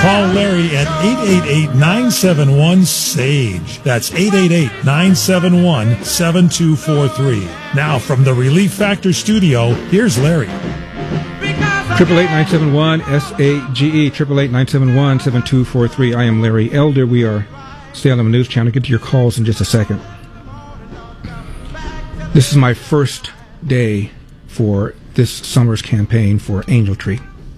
Call Larry at 888-971-SAGE. That's 888-971-7243. Now, from the Relief Factor studio, here's Larry. 888-971-SAGE, 888-971-7243. I am Larry Elder. We are Salem News Channel. Get to your calls in just a second. This is my first day for this summer's campaign for Angel Tree.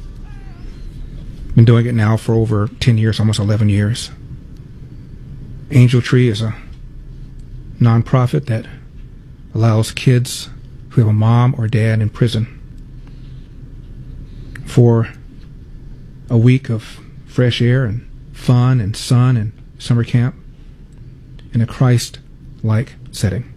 Been doing it now for over 10 years, almost 11 years. Angel Tree is a nonprofit that allows kids who have a mom or dad in prison for a week of fresh air and fun and sun and summer camp in a Christ-like setting.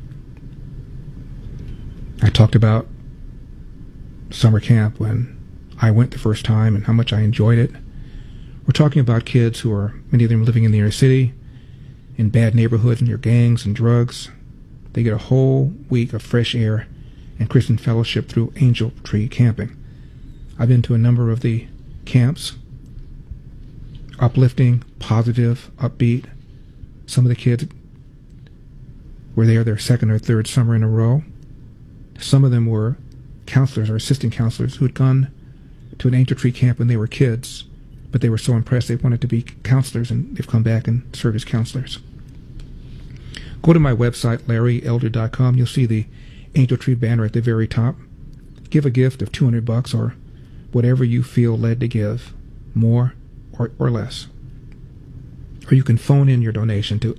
I talked about summer camp when I went the first time and how much I enjoyed it. We're talking about kids who are, many of them living in the inner city, in bad neighborhoods near gangs and drugs. They get a whole week of fresh air and Christian fellowship through Angel Tree camping. I've been to a number of the camps, uplifting, positive, upbeat. Some of the kids were there their second or third summer in a row. Some of them were counselors or assistant counselors who had gone to an Angel Tree camp when they were kids, but they were so impressed they wanted to be counselors, and they've come back and served as counselors. Go to my website, LarryElder.com. You'll see the Angel Tree banner at the very top. Give a gift of $200 or whatever you feel led to give, more or less. Or you can phone in your donation to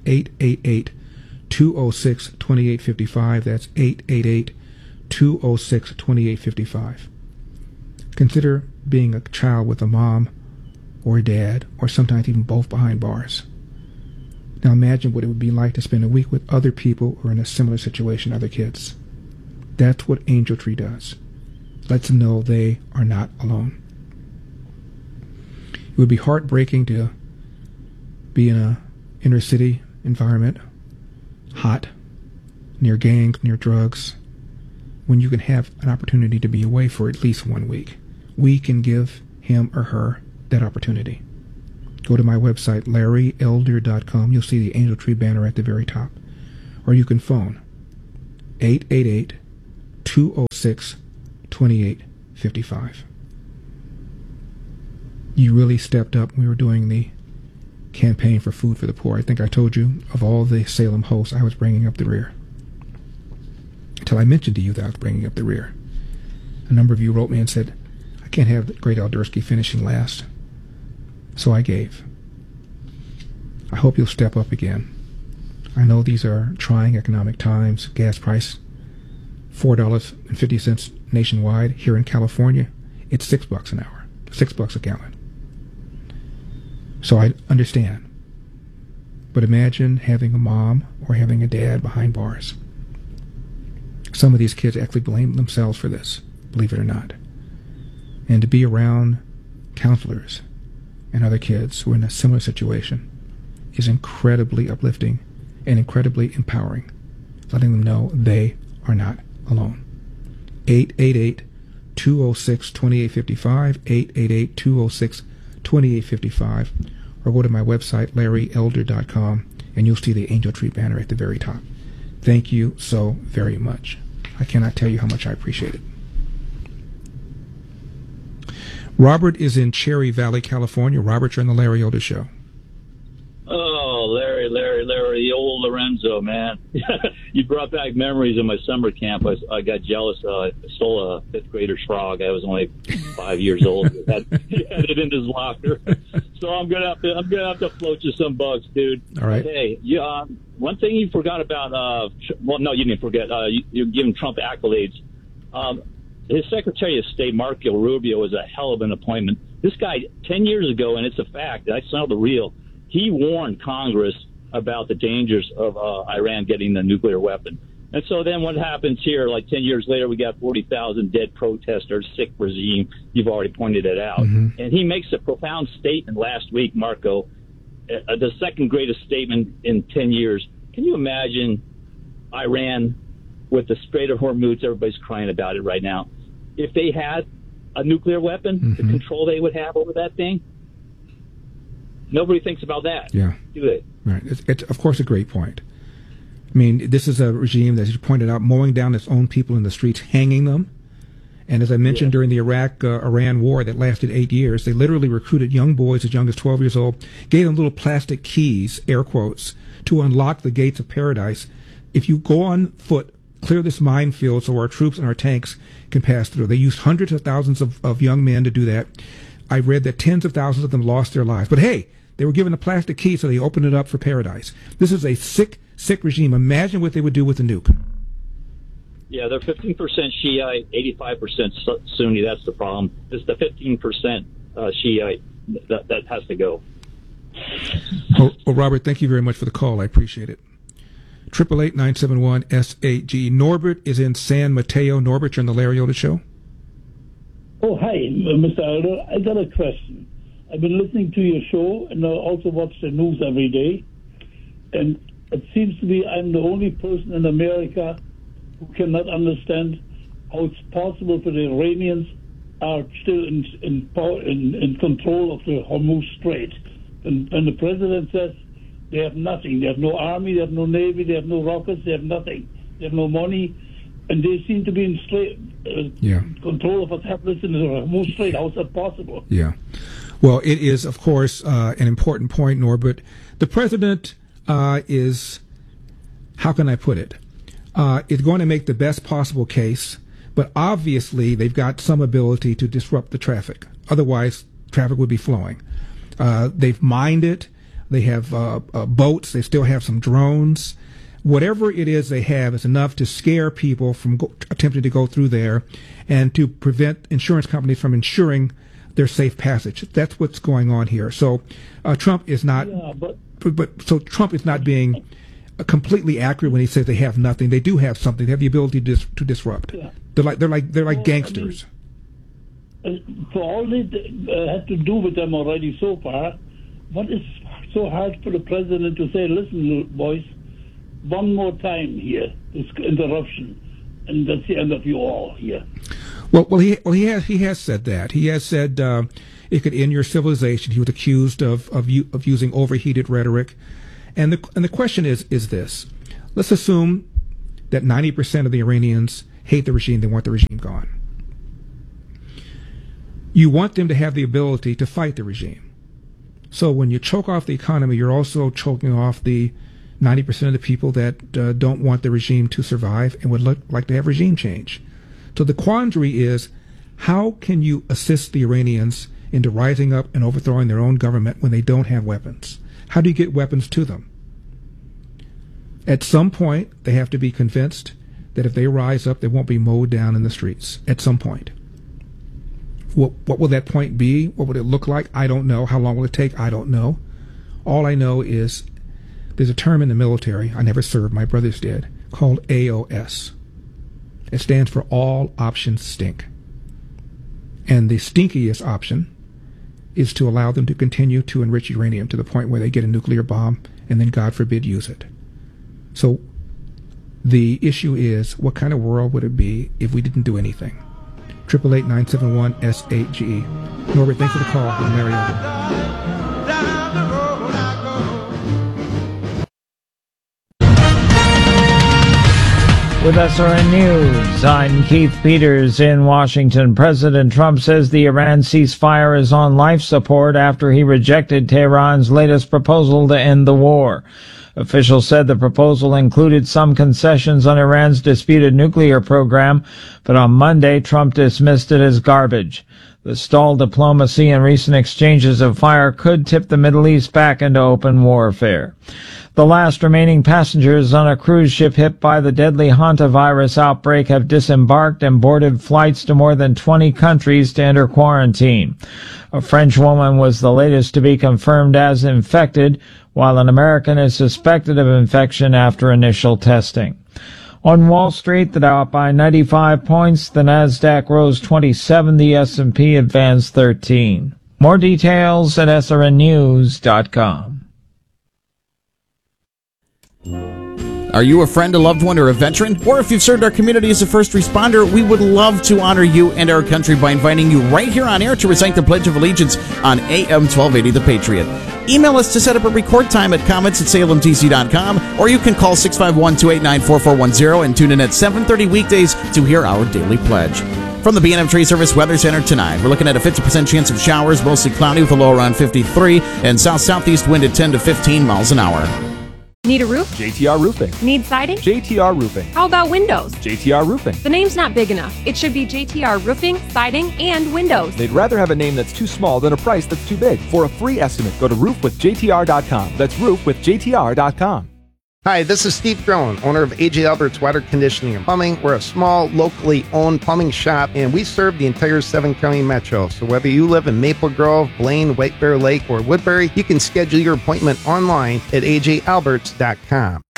888-206-2855. That's 888-206-2855. Consider being a child with a mom or a dad, or sometimes even both behind bars. Now imagine what it would be like to spend a week with other people who are in a similar situation, other kids. That's what Angel Tree does. Lets them know they are not alone. It would be heartbreaking to be in an inner city environment, hot, near gangs, near drugs, when you can have an opportunity to be away for at least 1 week. We can give him or her that opportunity. Go to my website, LarryElder.com. You'll see the Angel Tree banner at the very top. Or you can phone 888-206-2855. You really stepped up when we were doing the campaign for Food for the Poor. I think I told you, of all the Salem hosts, I was bringing up the rear. Until I mentioned to you that I was bringing up the rear. A number of you wrote me and said, I can't have the great Aldersky finishing last. So I gave. I hope you'll step up again. I know these are trying economic times. Gas price, $4.50 nationwide. Here in California, it's $6 an hour, $6 a gallon. So I understand. But imagine having a mom or having a dad behind bars. Some of these kids actually blame themselves for this, believe it or not. And to be around counselors and other kids who are in a similar situation is incredibly uplifting and incredibly empowering, letting them know they are not alone. 888-206-2855, 888-206-2855, or go to my website, LarryElder.com, and you'll see the Angel Tree banner at the very top. Thank you so very much. I cannot tell you how much I appreciate it. Robert is in Cherry Valley, California. Robert, you're on the Larry Elder Show. Oh, Larry, the old Lorenzo, man. You brought back memories of my summer camp. I got jealous. I stole a fifth grader's frog. I was only 5 years old. He had it in his locker. So I'm gonna have to float you some bugs, dude. All right. Hey, one thing you forgot about. Well, no, you didn't forget. You're giving Trump accolades. His Secretary of State, Marco Rubio, was a hell of an appointment. This guy, 10 years ago, and it's a fact, I saw the reel, he warned Congress about the dangers of Iran getting the nuclear weapon. And so then what happens here, like 10 years later, we got 40,000 dead protesters, sick regime. You've already pointed it out. Mm-hmm. And he makes a profound statement last week, Marco, the second greatest statement in 10 years. Can you imagine Iran with the Strait of Hormuz? Everybody's crying about it right now. If they had a nuclear weapon, mm-hmm. the control they would have over that thing, Nobody thinks about that. Yeah. Do they? Right. It's of course a great point. I mean, this is a regime that, as you pointed out, mowing down its own people in the streets, hanging them. And as I mentioned, during the Iraq-Iran war that lasted 8 years, they literally recruited young boys as young as 12 years old, gave them little plastic keys, air quotes, to unlock the gates of paradise. If you go on foot, clear this minefield so our troops and our tanks can pass through. They used hundreds of thousands of young men to do that. I read that tens of thousands of them lost their lives. But hey, they were given a plastic key, so they opened it up for paradise. This is a sick regime. Imagine what they would do with a nuke. Yeah, they're 15% Shiite, 85% Sunni. That's the problem. It's the 15% Shiite that has to go. Well, Robert, thank you very much for the call. I appreciate it. 888-971-SAGE. Norbert is in San Mateo. Norbert, you're on the Larry Elder Show. Oh, hi, Mr. Elder. I got a question. I've been listening to your show, and I also watch the news every day. And it seems to me I'm the only person in America who cannot understand how it's possible for the Iranians are still in control of the Hormuz Strait. And the president says they have nothing. They have no army, they have no navy, they have no rockets, they have nothing. They have no money. And they seem to be in control of what's happening in the Hormuz Strait. How is that possible? Yeah. Well, it is, of course, an important point, Norbert. The president is, how can I put it, is going to make the best possible case, but obviously they've got some ability to disrupt the traffic. Otherwise, traffic would be flowing. They've mined it. They have boats. They still have some drones. Whatever it is they have is enough to scare people from attempting to go through there and to prevent insurance companies from insuring their safe passage. That's what's going on here. So Trump is not, so Trump is not being completely accurate when he says they have nothing. They do have something. They have the ability to disrupt. Yeah. They're like gangsters. I mean, for all they had to do with them already so far, what is so hard for the president to say, listen, boys, one more time here, this interruption, and that's the end of you all here. Well, he has said that. He has said it could end your civilization. He was accused of using overheated rhetoric, and the question is this: let's assume that 90% of the Iranians hate the regime. They want the regime gone. You want them to have the ability to fight the regime. So when you choke off the economy, you're also choking off the 90% of the people that don't want the regime to survive and would like to have regime change. So the quandary is, how can you assist the Iranians into rising up and overthrowing their own government when they don't have weapons? How do you get weapons to them? At some point, they have to be convinced that if they rise up, they won't be mowed down in the streets. At some point. What will that point be? What would it look like? I don't know. How long will it take? I don't know. All I know is there's a term in the military, I never served, my brothers did, called AOS. It stands for all options stink. And the stinkiest option is to allow them to continue to enrich uranium to the point where they get a nuclear bomb and then, God forbid, use it. So the issue is, what kind of world would it be if we didn't do anything? 888-971-SAGE. Norbert, thanks for the call. With Larry Elder. With SRN News, I'm Keith Peters in Washington. President Trump says the Iran ceasefire is on life support after he rejected Tehran's latest proposal to end the war. Officials said the proposal included some concessions on Iran's disputed nuclear program, but on Monday, Trump dismissed it as garbage. The stalled diplomacy and recent exchanges of fire could tip the Middle East back into open warfare. The last remaining passengers on a cruise ship hit by the deadly hantavirus outbreak have disembarked and boarded flights to more than 20 countries to enter quarantine. A French woman was the latest to be confirmed as infected, while an American is suspected of infection after initial testing. On Wall Street, the Dow up by 95 points, the Nasdaq rose 27, the S&P advanced 13. More details at srnnews.com. Are you a friend, a loved one, or a veteran? Or if you've served our community as a first responder, we would love to honor you and our country by inviting you right here on air to recite the Pledge of Allegiance on AM 1280 The Patriot. Email us to set up a record time at comments@salemtc.com, or you can call 651-289-4410 and tune in at 7:30 weekdays to hear our daily pledge. From the B&M Tree Service Weather Center tonight, we're looking at a 50% chance of showers, mostly cloudy with a low around 53, and south-southeast wind at 10 to 15 miles an hour. Need a roof? JTR Roofing. Need siding? JTR Roofing. How about windows? JTR Roofing. The name's not big enough. It should be JTR Roofing, Siding, and Windows. They'd rather have a name that's too small than a price that's too big. For a free estimate, go to roofwithjtr.com. That's roofwithjtr.com. Hi, this is Steve Drone, owner of AJ Albert's Water Conditioning and Plumbing. We're a small, locally owned plumbing shop, and we serve the entire 7-county metro. So whether you live in Maple Grove, Blaine, White Bear Lake, or Woodbury, you can schedule your appointment online at ajalberts.com.